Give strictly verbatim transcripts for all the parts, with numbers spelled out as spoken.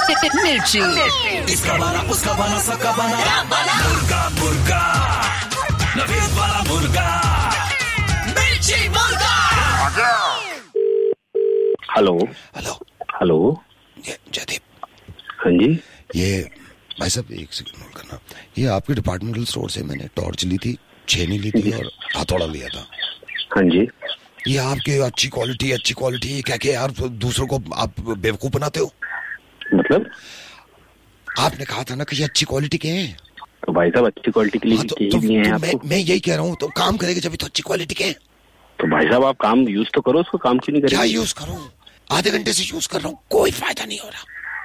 मिर्ची। इसका बना उसका बना सबका बना मुर्गा मुर्गा नवीद वाला मुर्गा मिर्ची मुर्गा। हेलो हेलो हेलो ये जयदीप। हाँ जी। ये भाई साहब एक सेकंड नोट करना, ये आपके डिपार्टमेंटल स्टोर से मैंने टॉर्च ली थी, छेनी ली थी और हथौड़ा लिया था। हाँ जी। ये आपके अच्छी क्वालिटी अच्छी क्वालिटी क्या क्या यार दूसरों को आप बेवकूफ बनाते हो। मतलब आपने कहा था ना कि ये अच्छी क्वालिटी के हैं। तो भाई साहब अच्छी क्वालिटी के लिए हाँ, तो, चाहिए तो, भी हैं तो आपको। मैं, मैं यही कह रहा हूँ, तो काम करेगा जब तो अच्छी क्वालिटी के हैं। तो भाई साहब आप काम यूज तो करो, उसको काम क्यों नहीं करेंगे? क्या यूज करूँ? आधे घंटे से यूज कर रहा हूँ, कोई फायदा नहीं हो रहा।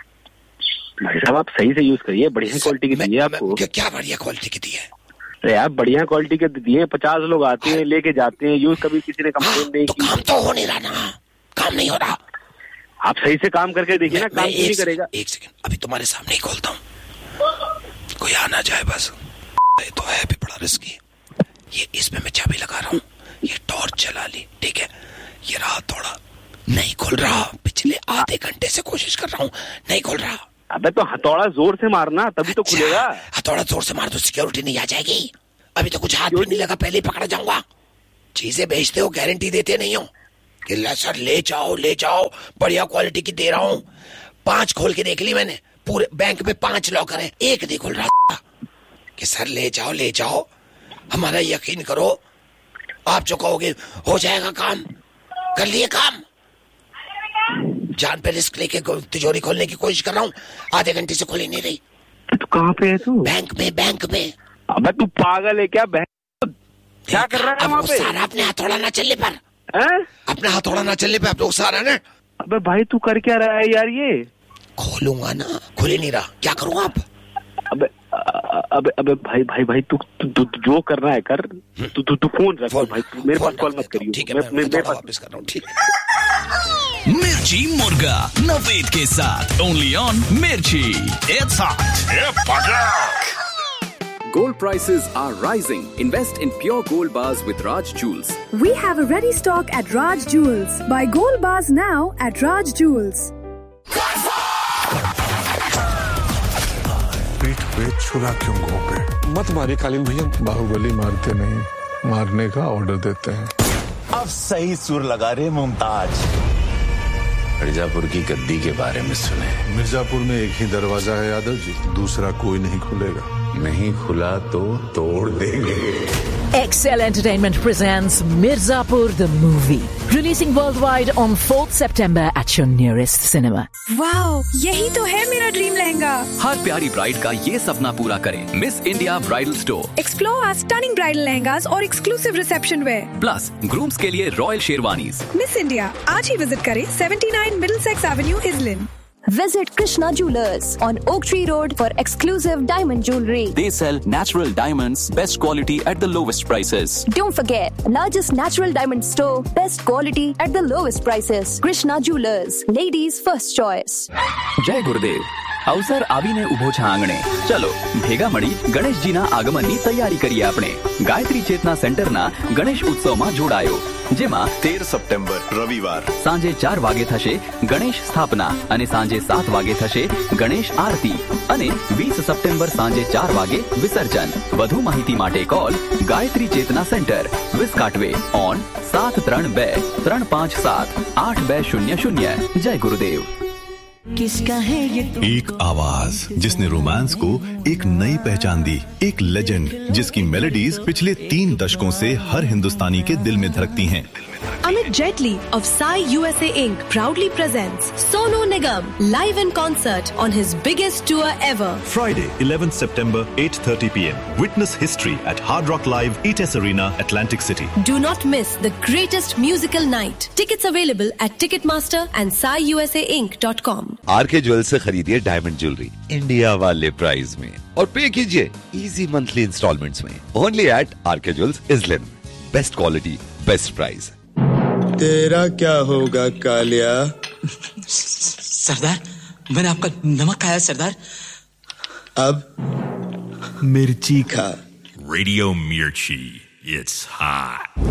भाई साहब आप सही से यूज करिए, बढ़िया क्वालिटी के दिए आपको। क्या, क्या बढ़िया क्वालिटी के दिए? अरे आप बढ़िया क्वालिटी के दिए, पचास लोग आते हैं लेके जाते हैं, यूज कभी किसी ने कंप्लेन नहीं तो की। काम तो हो नहीं रहा ना, काम नहीं हो रहा। आप सही से काम करके देखिए ना, काम क्यों नहीं करेगा? एक सेकंड अभी तुम्हारे सामने ही खोलता हूँ, कोई आ ना जाए बस। ये तो है भी बड़ा रिस्की। ये इसमें मैं चाबी लगा रहा हूँ, ये टॉर्च जला ली, ठीक है। ये रहा थोड़ा नहीं खुल रहा, पिछले आधे घंटे से कोशिश कर रहा हूँ, नहीं खुल रहा। अबे तो हथौड़ा जोर से मारना तभी तो खुलेगा। हथौड़ा जोर से मार तो सिक्योरिटी नहीं आ जाएगी? अभी तो कुछ हाथ भी नहीं लगा, पहले ही पकड़ा जाऊंगा। चीजें बेचते हो, गारंटी देते नहीं हो कि सर ले जाओ ले जाओ बढ़िया क्वालिटी की दे रहा हूँ। पांच खोल के देख ली मैंने, पूरे बैंक में पांच लॉकर हैं, एक नहीं खुल रहा कि सर ले जाओ ले जाओ। हमारा यकीन करो, आप जो कहोगे हो जाएगा काम, कर लिए काम। जान पे रिस्क लेके तिजोरी खोलने की कोशिश कर रहा हूँ, आधे घंटे से खुली नहीं रही। तो कहाँ पे है तू? बैंक में, बैंक में। अबे तू पागल है क्या? बैंक क्या कर रहा है वहाँ पे? सारा अपने हथौड़ा ना चलने पर, हैं? अपने हथौड़ा ना चलने पे आप लोग सारा ना। अबे भाई तू कर क्या रहा है यार? ये खोलूंगा ना, खुल ही नहीं रहा, क्या करूँ आप? अबे अबे अबे भाई भाई भाई तू तू जो करना है कर। तू तू तू फोन रख भाई, मेरे पास कॉल मत करियो। ठीक है, मैं मैं वापस कर रहा हूँ, ठीक है। मिर्ची मुर्गा नवीद के साथ ओनली ऑन मिर्ची। It's hot. Gold prices are rising. Invest in pure gold bars with Raj Jewels. We have a ready stock at Raj Jewels. Buy gold bars now at Raj Jewels. पीठ पे छुरा क्यों घोंपे? मत मारिए कालीन भैया। बाहुबली मारते नहीं, मारने का ऑर्डर देते हैं। अब सही सुर लगा रहे मुमताज। मिर्जापुर की गद्दी के बारे में सुने। मिर्जापुर में एक ही दरवाजा है यादव जी, दूसरा कोई नहीं खुलेगा। नहीं खुला तो तोड़ देंगे। Excel Entertainment presents Mirzapur the movie, releasing worldwide on fourth September at your nearest cinema. Wow, यही तो है मेरा ड्रीम लहंगा। हर प्यारी ब्राइड का ये सपना पूरा करें miss India bridal store. Explore our stunning bridal lehengas और exclusive reception wear. Plus grooms के लिए रॉयल शेरवानीज। मिस इंडिया आज ही विजिट करें seventy nine Middlesex Avenue, Islin. Visit Krishna Jewelers on Oak Tree Road for exclusive diamond jewelry. They sell natural diamonds, best quality at the lowest prices. Don't forget, largest natural diamond store, best quality at the lowest prices. Krishna Jewelers, ladies' first choice. જય ગુરુદેવ. અવસર આવીને ઉભો છે આંગણે. ચલો ભેગા મળી ગણેશજીના આગમનની તૈયારી કરીએ આપણે. ગાયત્રી ચેતના સેન્ટરના ગણેશ ઉત્સવમાં જોડાયો, જેમાં તેર સપ્ટેમ્બર રવિવાર સાંજે ચાર વાગે થશે ગણેશ સ્થાપના અને સાંજે સાત વાગે થશે ગણેશ આરતી અને વીસ સપ્ટેમ્બર સાંજે ચાર વાગે વિસર્જન. વધુ માહિતી માટે call Gayatri Chetana centre, વિસ્કાટવે on સાત ત્રણ બે ત્રણ પાંચ સાત આઠ બે શૂન્ય શૂન્ય. જય ગુરુદેવ. किसका है ये? एक आवाज जिसने रोमांस को एक नई पहचान दी, एक लेजेंड जिसकी मेलोडीज पिछले तीन दशकों से हर हिंदुस्तानी के दिल में धड़कती हैं। Amit Jetli of Sai U S A Incorporated proudly presents Sonu Nigam live in concert on his biggest tour ever. Friday, eleventh September, eight thirty p m Witness history at Hard Rock Live, E T E S Arena, Atlantic City. Do not miss the greatest musical night. Tickets available at Ticketmaster and sai u s a inc dot com. R K jewels से खरीदिए diamond jewellery India वाले price में और पे कीजिए easy monthly installments में। Only eight R K jewels, इस्लिन। Best quality, best price. तेरा क्या होगा कालिया? सरदार, मैंने आपका नमक खाया सरदार। अब मिर्ची खा। रेडियो मिर्ची, इट्स हॉट।